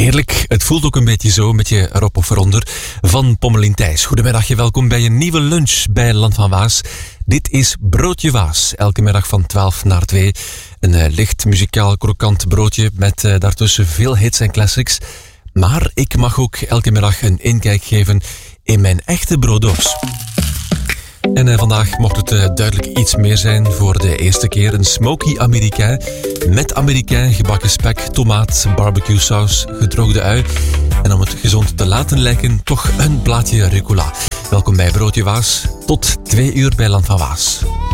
Heerlijk, het voelt ook een beetje zo, een beetje erop of eronder, van Pommelien Thijs. Goedemiddag, welkom bij een nieuwe lunch bij Land van Waas. Dit is Broodje Waas, elke middag van 12 naar 2. Een licht muzikaal krokant broodje met daartussen veel hits en classics. Maar ik mag ook elke middag een inkijk geven in mijn echte brooddoos. En vandaag mocht het duidelijk iets meer zijn voor de eerste keer. Een smoky Amerikaan met Amerikaan, gebakken spek, tomaat, barbecue saus, gedroogde ui. En om het gezond te laten lijken, toch een blaadje rucola. Welkom bij Broodje Waas. Tot 2 uur bij Land van Waas.